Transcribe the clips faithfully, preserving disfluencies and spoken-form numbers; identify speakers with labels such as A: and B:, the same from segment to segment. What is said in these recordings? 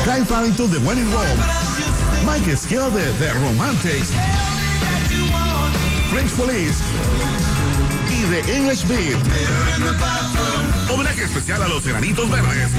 A: Guy Farrington de When in Rome, Mike Skill de The Romantics, French Police y The English Beat. Homenaje especial a los Enanitos Verdes.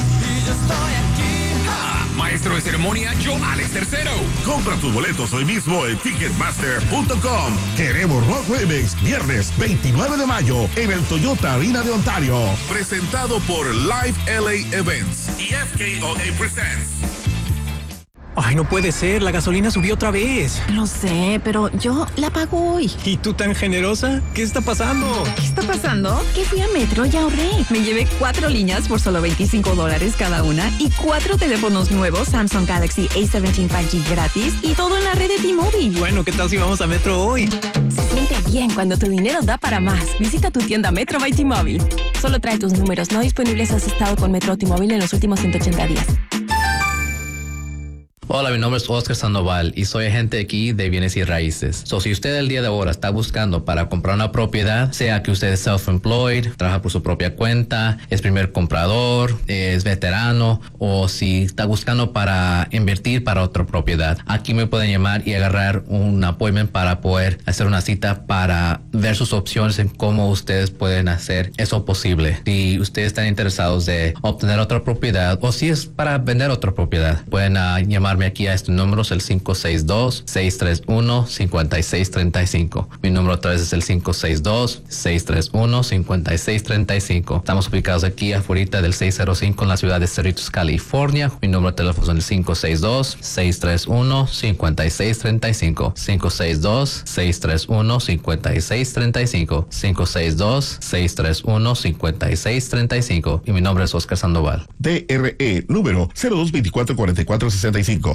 B: Ah, maestro de ceremonia, yo, Alex Tercero.
A: Compra tus boletos hoy mismo en ticketmaster punto com. Queremos Rock Remix, viernes veintinueve de mayo en el Toyota Arena de Ontario. Presentado por Live L A Events y F K O A Presents.
C: Ay, no puede ser, la gasolina subió otra vez.
D: Lo sé, pero yo la pago hoy.
C: ¿Y tú tan generosa? ¿Qué está pasando?
D: ¿Qué está pasando? Que fui a Metro y ahorré. Me llevé cuatro líneas por solo veinticinco dólares cada una y cuatro teléfonos nuevos Samsung Galaxy A diecisiete cinco G gratis y todo en la red de T-Mobile.
C: Bueno, ¿qué tal si vamos a Metro hoy?
D: Se siente bien cuando tu dinero da para más. Visita tu tienda Metro by T-Mobile. Solo trae tus números no disponibles. Has estado con Metro o T-Mobile en los últimos ciento ochenta días.
E: Hola, mi nombre es Oscar Sandoval y soy agente aquí de bienes y raíces. So, si usted el día de ahora está buscando para comprar una propiedad, sea que usted es self-employed, trabaja por su propia cuenta, es primer comprador, es veterano o si está buscando para invertir para otra propiedad, aquí me pueden llamar y agarrar un appointment para poder hacer una cita para ver sus opciones en cómo ustedes pueden hacer eso posible. Si ustedes están interesados de obtener otra propiedad o si es para vender otra propiedad, pueden uh, llamar aquí a este número, es el cinco seis dos, seis tres uno, cinco seis tres cinco. Mi número otra vez es el cinco seis dos, seis tres uno, cinco seis tres cinco. Estamos ubicados aquí afuera del seis cero cinco en la ciudad de Cerritos, California. Mi número de teléfono es el cinco seis dos, seis tres uno, cinco seis tres cinco. cinco seis dos, seis tres uno, cinco seis tres cinco. cinco seis dos, seis tres uno, cinco seis tres cinco. Y mi nombre es Oscar Sandoval.
A: D R E número cero dos veinticuatro cuarenta y cuatro sesenta y cinco.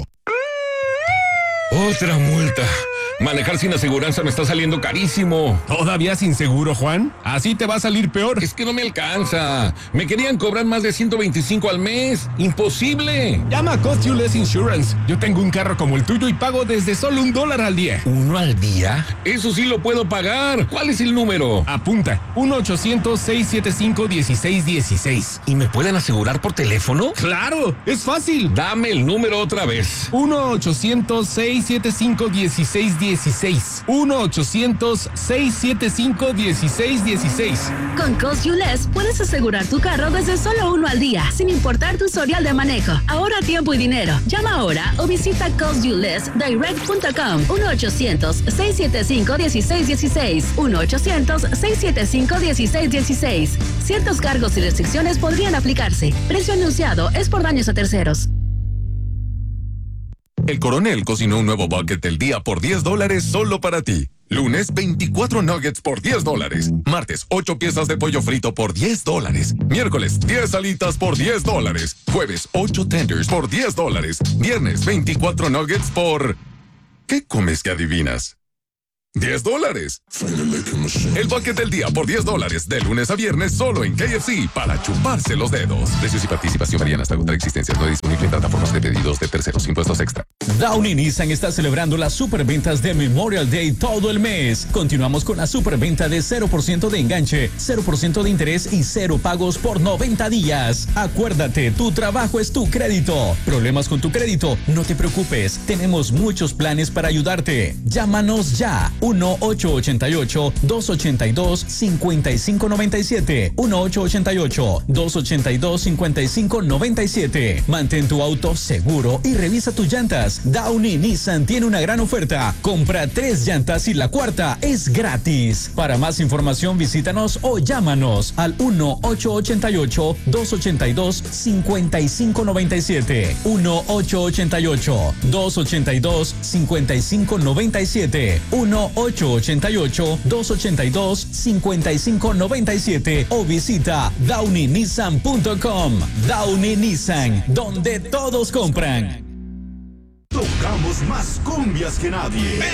B: Otra multa. Manejar sin aseguranza me está saliendo carísimo.
F: ¿Todavía sin seguro, Juan? Así te va a salir peor.
B: Es que no me alcanza. Me querían cobrar más de ciento veinticinco al mes. ¡Imposible!
F: Llama a Cost You Less Insurance. Yo tengo un carro como el tuyo y pago desde solo un dólar al día.
B: ¿Uno al día? Eso sí lo puedo pagar. ¿Cuál es el número?
F: Apunta. uno ochocientos, seis siete cinco, uno seis uno seis.
B: ¿Y me pueden asegurar por teléfono?
F: ¡Claro! ¡Es fácil!
B: Dame el número otra vez.
F: uno ochocientos, seis siete cinco, uno seis uno seis. uno ochocientos, seis siete cinco, uno seis uno seis.
G: Con Cost You Less puedes asegurar tu carro desde solo uno al día, sin importar tu historial de manejo. Ahorra tiempo y dinero. Llama ahora o visita cost you less direct punto com. uno ochocientos, seis siete cinco, uno seis uno seis. uno ochocientos, seis siete cinco, uno seis uno seis. Ciertos cargos y restricciones podrían aplicarse. Precio anunciado es por daños a terceros.
H: El Coronel cocinó un nuevo bucket del día por diez dólares solo para ti. Lunes, veinticuatro nuggets por diez dólares. Martes, ocho piezas de pollo frito por diez dólares. Miércoles, diez alitas por diez dólares. Jueves, ocho tenders por diez dólares. Viernes, veinticuatro nuggets por... ¿Qué comes que adivinas? diez dólares. El bucket del día por diez dólares, de lunes a viernes, solo en K F C, para chuparse los dedos. Precios y participación varían hasta agotar existencias. No disponible en plataformas de pedidos de terceros. Impuestos extra.
I: Downy Nissan está celebrando las superventas de Memorial Day todo el mes. Continuamos con la superventa de cero por ciento de enganche, cero por ciento de interés y cero pagos por noventa días. Acuérdate, tu trabajo es tu crédito. ¿Problemas con tu crédito? No te preocupes. Tenemos muchos planes para ayudarte. Llámanos ya. uno ocho ocho ocho, dos ocho dos, cinco cinco nueve siete. uno ocho ocho ocho, dos ocho dos, cinco cinco nueve siete. Mantén tu auto seguro y revisa tus llantas. Downy Nissan tiene una gran oferta. Compra tres llantas y la cuarta es gratis. Para más información visítanos o llámanos al uno ocho ocho ocho, dos ocho dos, cinco cinco nueve siete. uno ocho ocho ocho, dos ocho dos, cinco cinco nueve siete. uno ocho ocho ocho, dos ocho dos, cinco cinco nueve siete o visita downy nissan punto com. Downy Nissan, donde todos compran.
A: Tocamos más cumbias que nadie.